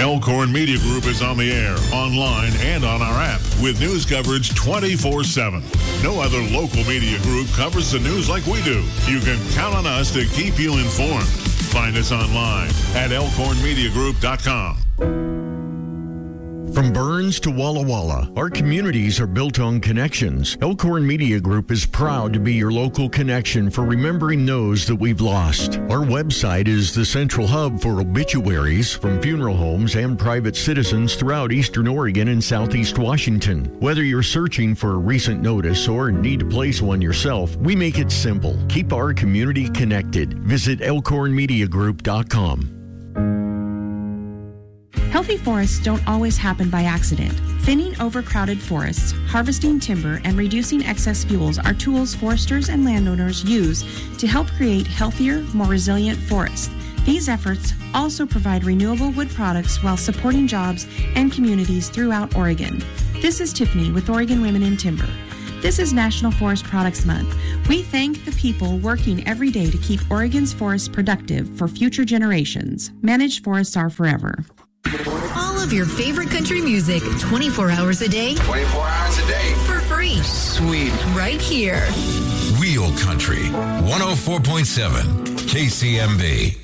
Elkhorn Media Group is on the air, online, and on our app with news coverage 24/7. No other local media group covers the news like we do. You can count on us to keep you informed. Find us online at elkhornmediagroup.com. From Burns to Walla Walla, our communities are built on connections. Elkhorn Media Group is proud to be your local connection for remembering those that we've lost. Our website is the central hub for obituaries from funeral homes and private citizens throughout Eastern Oregon and Southeast Washington. Whether you're searching for a recent notice or need to place one yourself, we make it simple. Keep our community connected. Visit elkhornmediagroup.com. Healthy forests don't always happen by accident. Thinning overcrowded forests, harvesting timber, and reducing excess fuels are tools foresters and landowners use to help create healthier, more resilient forests. These efforts also provide renewable wood products while supporting jobs and communities throughout Oregon. This is Tiffany with Oregon Women in Timber. This is National Forest Products Month. We thank the people working every day to keep Oregon's forests productive for future generations. Managed forests are forever. All of your favorite country music, 24 hours a day. 24 hours a day. For free. Sweet. Right here. Real Country, 104.7 KCMB.